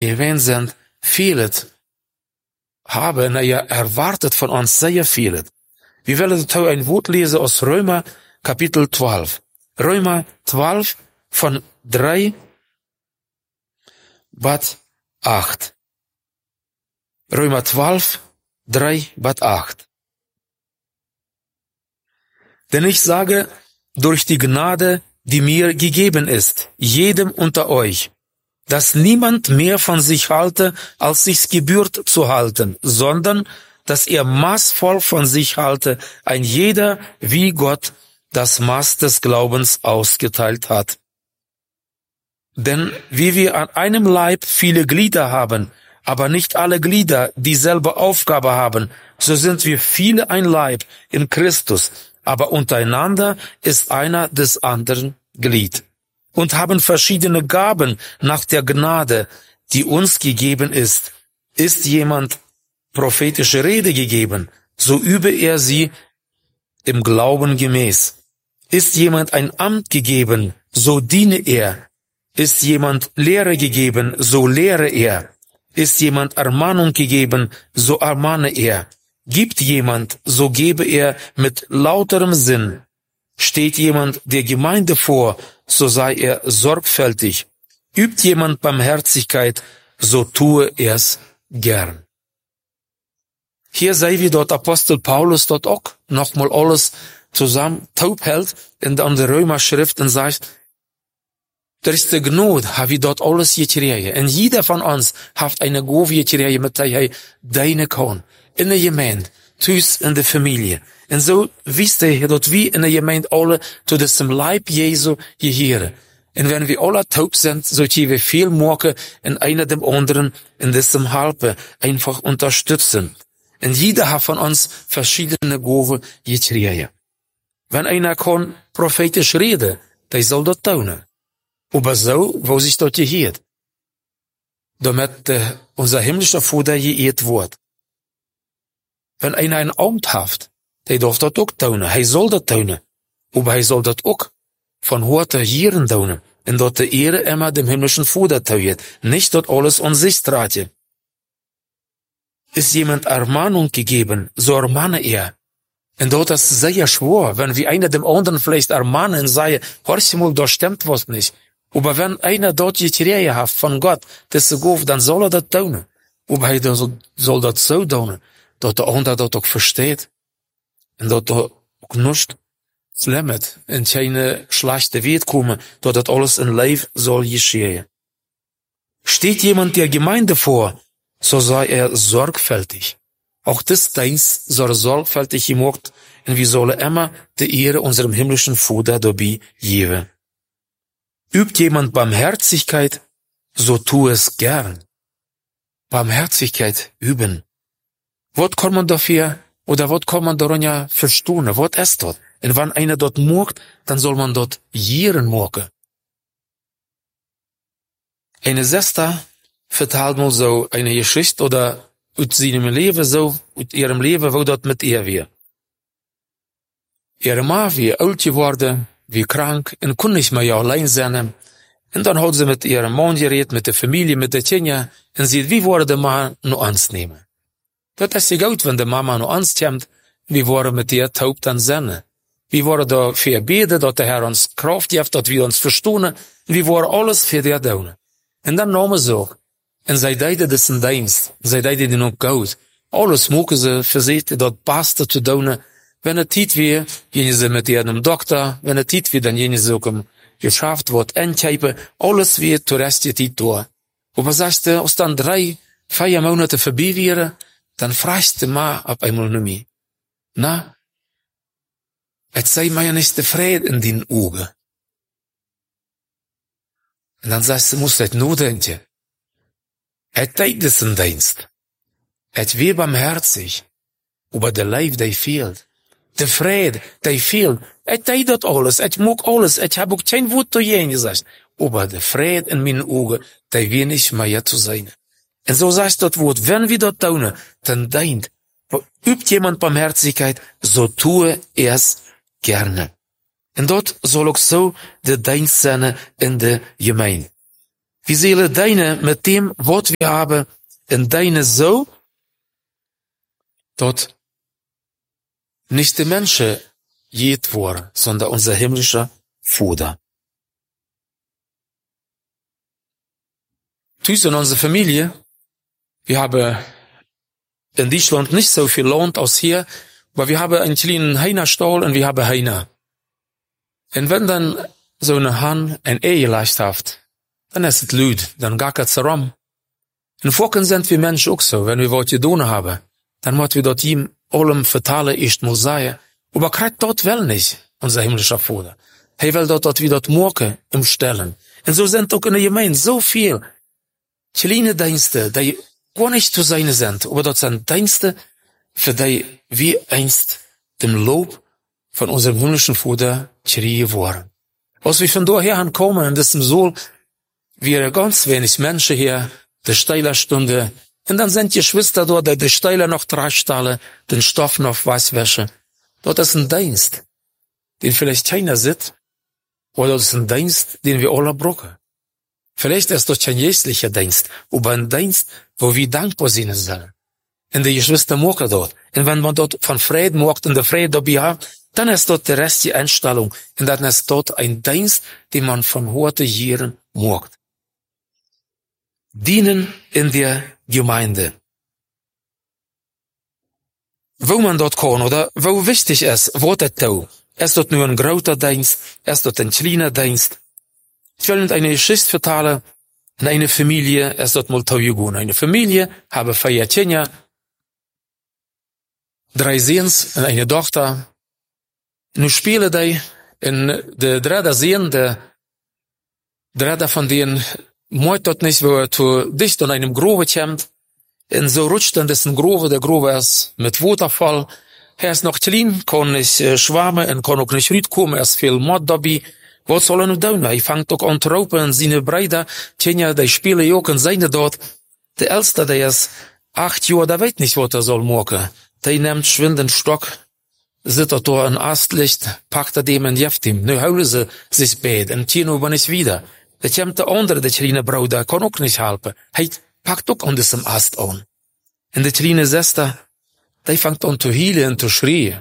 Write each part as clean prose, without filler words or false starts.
gewesen sind, vieles haben, erwartet von uns sehr vieles. Wir werden heute ein Wort lesen aus Römer, Kapitel 12. Römer 12 von 3 bis 8. Römer 12, 3 bis 8. Denn ich sage, durch die Gnade, die mir gegeben ist, jedem unter euch, dass niemand mehr von sich halte, als sich's gebührt zu halten, sondern dass er maßvoll von sich halte, ein jeder, wie Gott das Maß des Glaubens ausgeteilt hat. Denn wie wir an einem Leib viele Glieder haben, aber nicht alle Glieder dieselbe Aufgabe haben, so sind wir viele ein Leib in Christus, aber untereinander ist einer des anderen Glied. Und haben verschiedene Gaben nach der Gnade, die uns gegeben ist. Ist jemand prophetische Rede gegeben, so übe er sie im Glauben gemäß. Ist jemand ein Amt gegeben, so diene er. Ist jemand Lehre gegeben, so lehre er. Ist jemand Ermahnung gegeben, so ermahne er. Gibt jemand, so gebe er mit lauterem Sinn. Steht jemand der Gemeinde vor, so sei er sorgfältig. Übt jemand Barmherzigkeit, so tue er's gern. Hier sei wie dort Apostel Paulus dort auch nochmal alles zusammen taub hält in der Römerschrift und sagt, der ist die Gnade, habe ich dort alles gekregen. Und jeder von uns hat eine Gabe gekregen, mit der er deine kann. In der Gemeinde, thuis in der Familie. Und so wisst ihr dort wie in der Gemeinde alle zu diesem Leib Jesu gehören. Und wenn wir alle taub sind, so wir viel machen in einer dem anderen in diesem Halbe einfach unterstützen. Und jeder hat von uns verschiedene Gaben gekriegt. Wenn einer kann prophetisch reden, der soll das tun. Aber so, wo sich dort gehört. Damit unser himmlischer Vater geehrt wird. Wenn einer ein Amt hat, der darf das auch tun. Er soll das tun. Aber er soll das auch von heute hier tun. Und dort die Ehre immer dem himmlischen Vater tun. Nicht dort alles an sich tragen. Ist jemand Ermahnung gegeben, so ermahne er. Und dort ist sehr schwer, wenn wir einer dem anderen vielleicht ermahnen und sagen, horch mal, da stimmt was nicht. Aber wenn einer dort gekriegt hat von Gott, das Gabe, dann soll er das tun. Aber er soll das so tun, dass der andere das auch versteht. Und dass er auch nicht schlimmt, in keine schlechte Welt kommen, dass das alles in Leben soll geschehen. Steht jemand der Gemeinde vor, so sei er sorgfältig. Auch das Dienst soll sorgfältig gemacht, und wir sollen immer die Ehre unserem himmlischen Vater dabei geben. Übt jemand Barmherzigkeit, so tu es gern. Barmherzigkeit üben. Was kann man dafür, oder was kann man daran ja verstehen? Was ist dort? Und wenn einer dort macht, dann soll man dort jeden machen. Eine Schwester vertelt mal so eine Geschichte oder aus seinem Leben so, aus ihrem Leben, wo dort mit ihr war. Ihre Mann war alt geworden, wie krank, und konnte nicht mehr allein sein. Und dann hat sie mit ihrem Mann geredet, mit der Familie, mit der Kinder, und sie, wie wollen die Mann noch ernst nehmen? Das ist ja gut, wenn die Mama noch ernst nimmt, wie wollen mit ihr taub dann sein? Wie wollen da für beten, dass der Herr uns Kraft gibt, dass wir uns verstehen, wie wollen alles für die tun? Und dann nahmen sie auch, und sie deiden das in Dienst, sie deiden den auch gut. Alles machen sie für sich, das Beste zu tun. Wenn es Zeit wäre, gehen sie mit ihrem Doktor, wenn es Zeit wäre, dann gehen sie auch im Geschäft, wird entgeben, alles wird zur Rest der Zeit da. Aber sagst du, aus dann 3-4 Monate vorbei wäre, dann fragst du mal auf einmal nicht mehr. Na? Es sei mir ja nicht der Friede in den Augen. Und dann sagst du, musst du nur denken. Es teilt es in Dienst. Es wird barmherzig. Aber der Leib, der fehlt. Der Friede, der fehlt. Es teilt das alles. Es mag alles. Es habe auch kein Wort zu jenen gesagt. Aber der Friede in meinen Augen, der wird nicht mehr zu sein. Und so sagst du das Wort, wenn wir das tun, dann deint. Übt jemand Barmherzigkeit, so tue er's gerne. Und dort soll auch so der Dienst sein in der Gemeinde. wie zullen deine mit dem, was wir haben, in deine so, dort nicht die Menschen jed worden, sondern unser himmlischer Vater. Tüß in unserer Familie, wir haben in Deutschland nicht so viel Land aus hier, aber wir haben einen kleinen Heinerstall und wir haben Heiner. Und wenn dann so eine Hahn ein Ehe leicht hat, dann ist es lüd, dann gackert es herum. Und vorhin sind wir Menschen auch so, wenn wir was getan haben, dann muss wir dort ihm allem vertalen, ist muss sein. Aber kriegt dort wel nicht, unser himmlischer Vater. Er will dort wie dort morgen im Stellen. Und so sind auch in der Gemeinde so viel kleine Dienste, die gar nicht zu sein sind, aber dort sind Dienste, für die wir einst dem Lob von unserem himmlischen Vater kriegen wollen. Als wir von daher kommen, in diesem Sohl, wir ganz wenig Menschen hier, der Steilerstunde, und dann sind die Geschwister dort, die Steiler noch Drahtstahle, den Stoff noch Weißwäsche. Dort ist ein Dienst, den vielleicht keiner sieht, oder das ist ein Dienst, den wir alle brauchen. Vielleicht ist das kein jährlicher Dienst, aber ein Dienst, wo wir dankbar sein sollen. Und die Geschwister machen dort. Und wenn man dort von Frieden macht und der Frieden dabei hat, dann ist dort der Rest die Einstellung. Und dann ist dort ein Dienst, den man von heute Jahren macht. Dienen in der Gemeinde. Wo man dort kann, oder wo wichtig ist, was das tut. Ist dort nur ein großer Dienst, ist dort ein kleiner Dienst. Ich will Ihnen eine Geschichte vertellen. In einer Familie ist dort mal gegangen. Eine Familie habe 4 Kinder, 3 Sehens und eine Tochter. Nu spielen die in der dritte Sehen, der dritte von denen mocht dort nicht, wo zu dicht an einem Grove kommt. Und so rutscht dann dessen Grove, der Grove ist mit Wasserfall. Er ist noch klein, kann nicht schwammen und kann auch nicht rüberkommen, er ist viel Mord dabei. Was soll er nun tun? Er fängt auch an zu raupen und seine Brüder, Kinder, die spielen auch und seine dort. Der Älteste, der ist 8 Jahre, der weiß nicht, was er soll machen. Der nimmt schwind den Stock, sitzt da ein Astlicht, packt er dem und jeft ihm. Nu heulen sie sich beide und ziehen aber nicht wieder. Da kommt der andere, der kleine Bruder, kann auch nicht helfen. Er packt auch an diesem Ast an. Und die kleine Schwester, die fängt an zu heulen und zu schreien.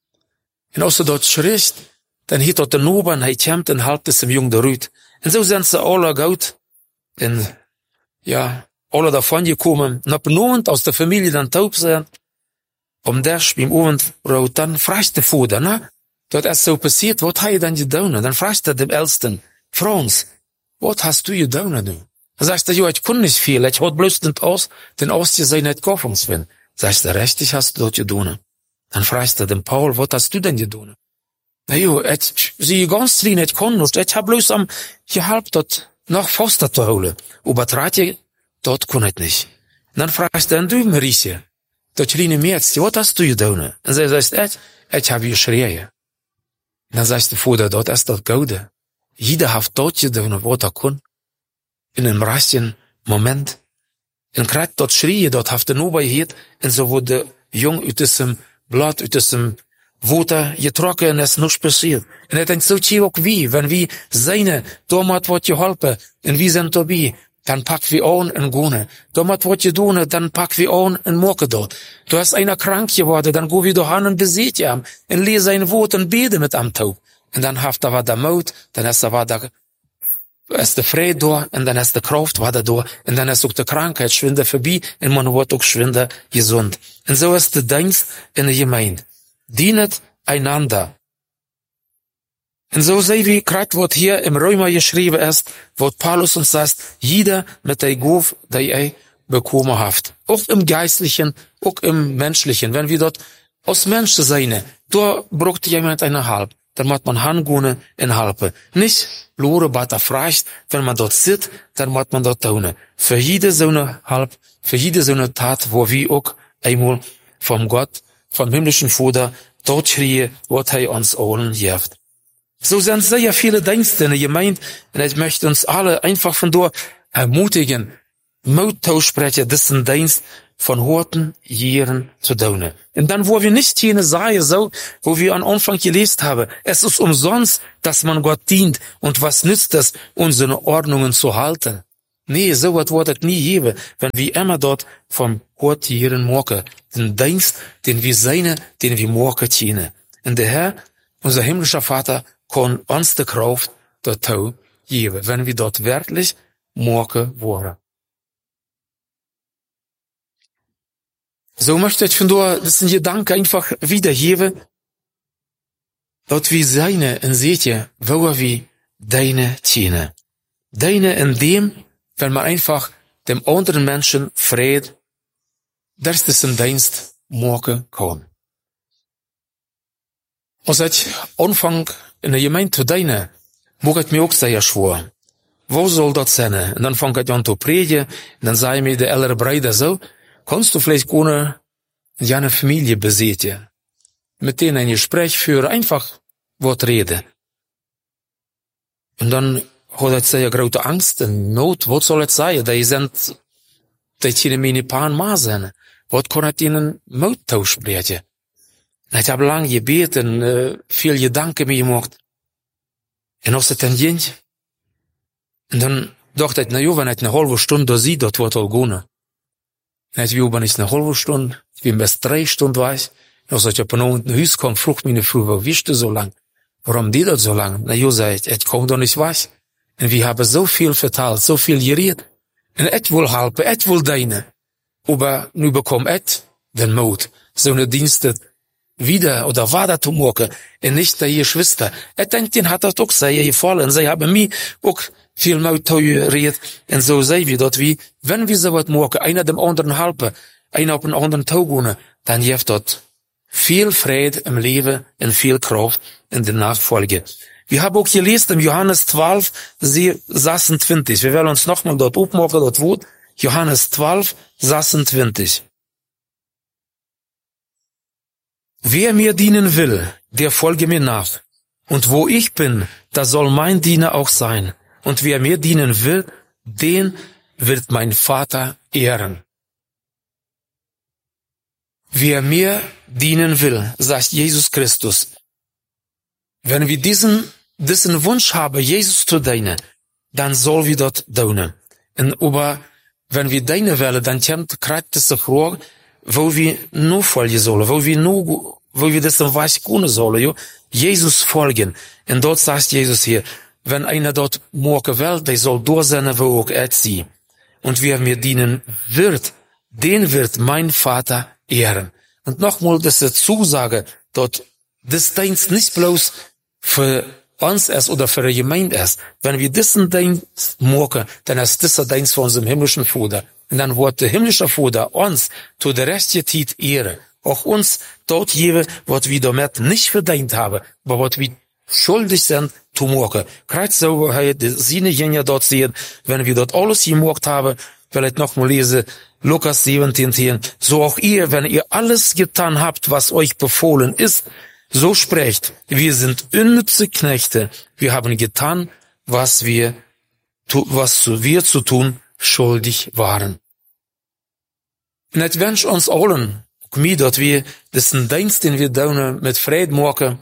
Und als er dort schreit, dann hielt er den Oben, er kommt und hält es dem Jungen der Rüt. Und so sind sie alle gut. Und, ja, alle davon gekommen. Und ab Abend aus der Familie dann taub sind. Der beim Abendbrot, dann fragt der Vater, na? Dort ist so passiert, was hat er dann getan? Dann fragt er dem Ältesten, Franz, was hast du getan? Dann sagt er, ja, ich kann nicht viel, ich hab bloß den Ausgesehen nicht kaufen. Sagt er, richtig hast du dort getan. Dann fragt er den Paul, was hast du denn getan? Na jo, sie ganz klein, ich kann nicht, ich hab bloß gehalten, dort nach Foster zu holen. Aber Tratje, dort kann ich nicht. Und dann fragt er, du, Marieche, dat kleine Mädchen, was hast du getan? Und sie sagt, ich habe geschrien. Und dann sagt der Vater, dort ist das Gute. Jeder hat dort getan, was er kann. In einem rechten Moment. Und gerade dort schrie, dort hat er nur gehört, und so wurde Jung aus diesem Blatt, aus diesem Water getrokken, und es ist nichts passiert. Und er denkt, so auch wie, wenn wir seine, damals wird geholfen, und wir sind dabei, dann packen wir an und gehen. Damals wird getan, dann packen wir an und machen dort. Du hast einer krank geworden, dann gehen wir da hin und besiegt ihn, und lesen sein Wort und beten mit am Taub. Und dann haft er der Mut, dann ist der Friede da, und dann ist der Kraft war da, und dann ist auch die Krankheit schwinde vorbei, und man wird auch schwinde gesund. Und so ist der Dienst in der Gemeinde. Dienet einander. Und so sehen wir gerade, was hier im Römer geschrieben ist, wo Paulus uns sagt, jeder mit der Gabe, die er bekommen hat. Auch im Geistlichen, auch im Menschlichen. Wenn wir dort aus Menschen sein, da braucht jemand eine Halb. Dann muss man hingehen und helfen. Nicht Lore, was fragt, wenn man dort sitzt, dann muss man dort tun. Für jede so eine Halb, für jede so eine Tat, wo wir auch einmal vom Gott, vom himmlischen Vater, dort schreien, was er uns allen gibt. So sind sehr viele Dienste in der Gemeinde, und ich möchte uns alle einfach von dort ermutigen, Mut aussprechen, diesen Dienst von Horten, Jahren zu tun. Und dann, wo wir nicht jene sagen, so, wo wir am Anfang gelesen haben, es ist umsonst, dass man Gott dient, und was nützt es, unsere Ordnungen zu halten? Nee, so wat wordt het nie geben, wenn wir immer dort vom Gott Herren morgen, den Dienst, den wir morgen tjenen. Und der Herr, unser himmlischer Vater, kann uns de Kraft dazu geben, wenn wir dort wirklich morgen worden. So möchte ich von da, das sind Gedanken einfach wiedergeben, dort wir seine, und seht ihr, wo wir deine tjenen. Deine in dem, wenn man einfach dem anderen Menschen Fried, das ist ein Dienst morgen kann. Als ich Anfang in der Gemeinde zu dienen, mag ich mir auch sehr schwer. Wo soll das sein? Und dann fang ich an zu predigen, und dann sei mir der ältere Bruder so, kannst du vielleicht ohne eine Familie besitzen? Mit denen ein Gespräch führen, einfach was reden. Und dann hat ich sehr große Angst und Not, was soll es sein? Die können meine Paar mal sein. Was kann ich ihnen Mut sprechen? Ich habe lange gebeten, viel Gedanken mir gemacht. Und als es dann ging, und dann dachte ich, na jo, wenn ich eine halbe Stunde da sehe, das wird all gehen. Und ich bin nicht eine halbe Stunde, ich bin bis 3 Stunden weiß. Als ich auf ein Haus kam, fragt meine Frau, warum bist du so lang? Warum die das so lang? Na jo, sag ich komme doch nicht weiß. Und wir haben so viel verteilt, so viel geredet. Und ich will helfen, ich will dienen. Aber nu bekomme ich den Mut, so eine Dienste wieder oder weiter zu machen. Und nicht die Geschwister. Ich denke, den hat das auch sehr gefallen. Sie haben mir auch viel Mut geredet. Und so sehen wir dort, wie, wenn wir so was machen, einer dem anderen helfen, einer auf den anderen Tag gehen, dann gibt dort viel Friede im Leben und viel Kraft in der Nachfolge. Wir haben auch gelesen im Johannes 12, 26. Wir werden uns nochmal dort aufmachen, dort wo Johannes 12, 26. Wer mir dienen will, der folge mir nach. Und wo ich bin, da soll mein Diener auch sein. Und wer mir dienen will, den wird mein Vater ehren. Wer mir dienen will, sagt Jesus Christus. Wenn wir diesen Wunsch haben, Jesus zu dienen, dann soll wir dort dienen. Aber wenn wir dienen wollen, dann kriegt es sich vor, wo wir nur folgen sollen, wo wir das was können sollen, jo? Jesus folgen. Und dort sagt Jesus hier, wenn einer dort morgen will, der soll durch sein, wo auch er sie. Und wer mir dienen wird, den wird mein Vater ehren. Und nochmal diese Zusage, dort, das Dienst nicht bloß für uns ist oder für die Gemeinde ist. Wenn wir diesen Dienst machen, dann ist dieser Dienst für unseren himmlischen Vater. Und dann wird der himmlische Vater uns zu der rechten Zeit ehren. Auch uns dort geben, was wir damit nicht verdient haben, aber was wir schuldig sind zu machen. Gerade so, die Sinne dort sehen, wenn wir dort alles gemacht haben, vielleicht nochmal lese, Lukas 17, so auch ihr, wenn ihr alles getan habt, was euch befohlen ist, so sprecht, wir sind unnütze Knechte, wir haben getan, was wir zu tun schuldig waren. Und ich wünsche uns allen, auch mir, dass wir diesen Dienst, den wir tun, mit Frieden machen,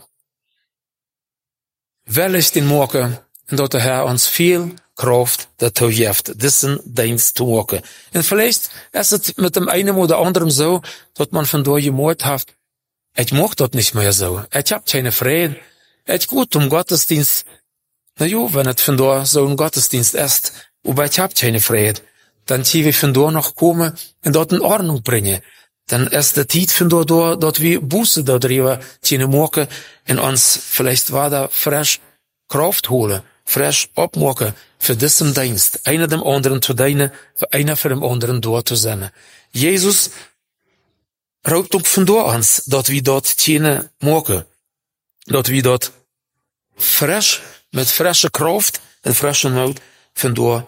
will ich den machen, und dass der Herr uns viel Kraft dazu gibt, diesen Dienst zu machen. Und vielleicht ist es mit dem einen oder anderen so, dass man von da gemord hat, ich mag das nicht mehr so. Ich hab keine Frieden. Ich gut Gottesdienst. Na jo, wenn es von da so ein Gottesdienst ist, aber ich hab keine Frieden, dann zieh ich von da noch kommen und dort in Ordnung bringen. Dann ist der Zeit von da, dort wir Buße da drüber ziehen machen und uns vielleicht weiter frisch Kraft holen, frisch abmachen für diesen Dienst. Einer dem anderen zu dienen, für einer für den anderen dort zu sein. Jesus raubt auch von da uns, dass wir dort ziehen machen. Dass wir dort frisch, mit frischer Kraft und frischer Mut von da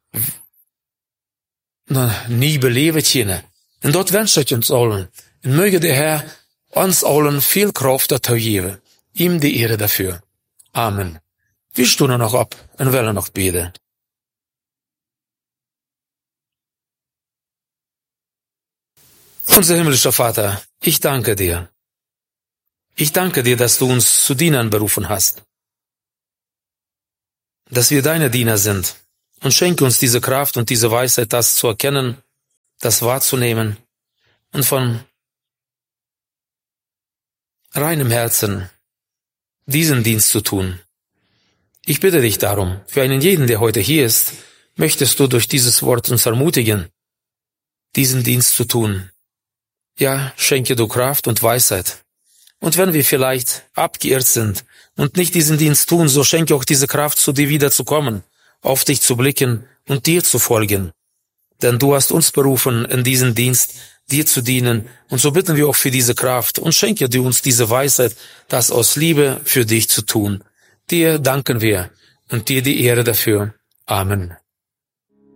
nie beleben ziehen. Und dort wünsche ich uns allen. Und möge der Herr uns allen viel Kraft dazu geben. Ihm die Ehre dafür. Amen. Wir stehen noch ab und wollen noch beten. Unser himmlischer Vater, ich danke dir. Ich danke dir, dass du uns zu Dienern berufen hast. Dass wir deine Diener sind Und schenke uns diese Kraft und diese Weisheit, das zu erkennen, das wahrzunehmen und von reinem Herzen diesen Dienst zu tun. Ich bitte dich darum, für einen jeden, der heute hier ist, möchtest du durch dieses Wort uns ermutigen, diesen Dienst zu tun. Ja, schenke du Kraft und Weisheit. Und wenn wir vielleicht abgeirrt sind und nicht diesen Dienst tun, so schenke auch diese Kraft, zu dir wiederzukommen, auf dich zu blicken und dir zu folgen. Denn du hast uns berufen, in diesen Dienst dir zu dienen. Und so bitten wir auch für diese Kraft und schenke dir uns diese Weisheit, das aus Liebe für dich zu tun. Dir danken wir und dir die Ehre dafür. Amen.